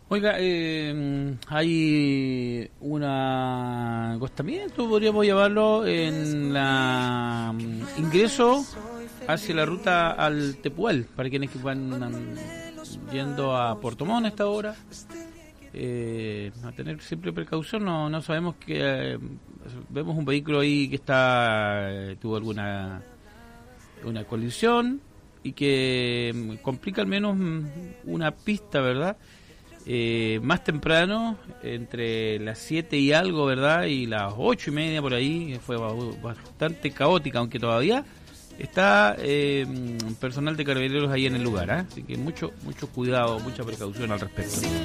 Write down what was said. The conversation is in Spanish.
Oiga, hay un acostamiento, podríamos llamarlo, en la ingreso hacia la ruta al Tepual, para quienes que van yendo a Puerto Montt a esta hora. A tener siempre precaución, no sabemos que vemos un vehículo ahí que tuvo una colisión y que complica al menos una pista, ¿verdad? Más temprano, entre las 7 y algo, ¿verdad? Y las 8:30 por ahí, fue bastante caótica, aunque todavía está personal de carabineros ahí en el lugar, ¿eh? Así que mucho cuidado, mucha precaución al respecto.